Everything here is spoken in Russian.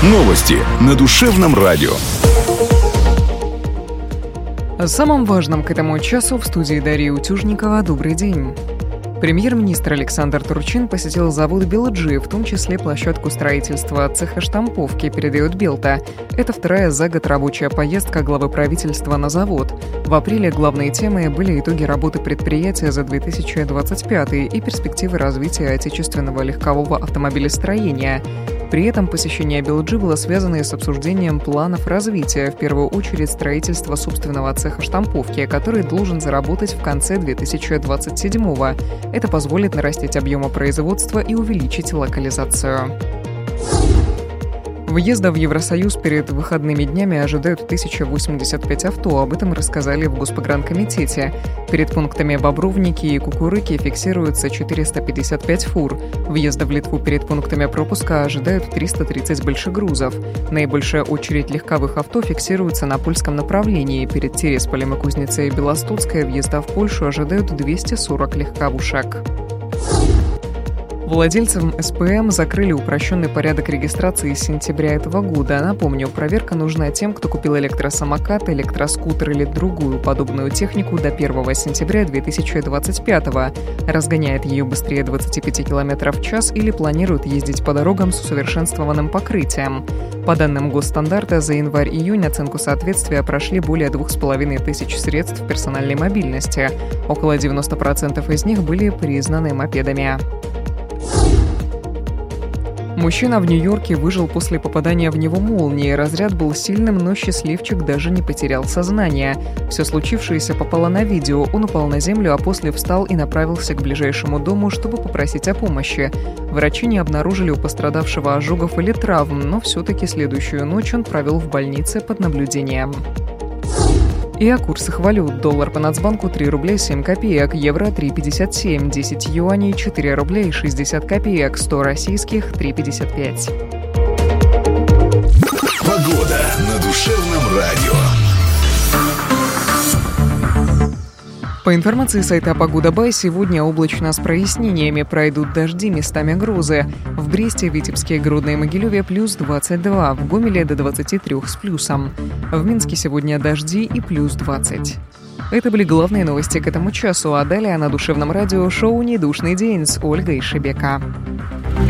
Новости на Душевном радио. О самом важном к этому часу в студии Дарьи Утюжникова. Добрый день. Премьер-министр Александр Турчин посетил завод «Белджи», в том числе площадку строительства цеха штамповки, передает Белта. Это вторая за год рабочая поездка главы правительства на завод. В апреле главные темы были итоги работы предприятия за 2025 и перспективы развития отечественного легкового автомобилестроения. При этом посещение Белджи было связано и с обсуждением планов развития, в первую очередь строительства собственного цеха штамповки, который должен заработать в конце 2027-го. Это позволит нарастить объемы производства и увеличить локализацию. Въезда в Евросоюз перед выходными днями ожидают 1085 авто. Об этом рассказали в Госпогранкомитете. Перед пунктами Бобровники и Кукурыки фиксируется 455 фур. Въезда в Литву перед пунктами пропуска ожидают 330 большегрузов. Наибольшая очередь легковых авто фиксируется на польском направлении. Перед Тересполем и Кузнецей Белостocкой въезда в Польшу ожидают 240 легковушек. Владельцам СПМ закрыли упрощенный порядок регистрации с сентября этого года. Напомню, проверка нужна тем, кто купил электросамокат, электроскутер или другую подобную технику до 1 сентября 2025-го, разгоняет ее быстрее 25 км в час или планирует ездить по дорогам с усовершенствованным покрытием. По данным госстандарта, за январь-июнь оценку соответствия прошли более 2500 средств персональной мобильности. Около 90% из них были признаны мопедами. Мужчина в Нью-Йорке выжил после попадания в него молнии. Разряд был сильным, но счастливчик даже не потерял сознание. Все случившееся попало на видео. Он упал на землю, а после встал и направился к ближайшему дому, чтобы попросить о помощи. Врачи не обнаружили у пострадавшего ожогов или травм, но все-таки следующую ночь он провел в больнице под наблюдением. И о курсах валют. Доллар по Нацбанку 3 рубля 7 копеек, евро 3,57, 10 юаней 4 рубля и 60 копеек, 100 российских 3,55. Погода на Душевном радио. По информации сайта «Погода.бай», сегодня облачно с прояснениями, пройдут дожди, местами грозы. В Бресте, Витебске, Гродно и Могилеве плюс 22, в Гомеле до 23 с плюсом. В Минске сегодня дожди и плюс 20. Это были главные новости к этому часу, а далее на Душевном радио шоу «Недушный день» с Ольгой Шебека.